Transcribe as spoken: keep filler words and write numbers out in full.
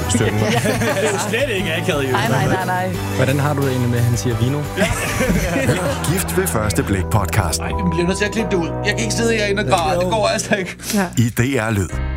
stemme. Det er jo slet ikke akavet, jo. Nej, nej, nej, nej. Hvordan har du det egentlig med, at han siger vino? Gift ved første blik podcast. Ej, vi bliver nødt til at klippe det ud. Jeg kan ikke sidde herinde og græde. Det går altså ikke. I D R Lyd.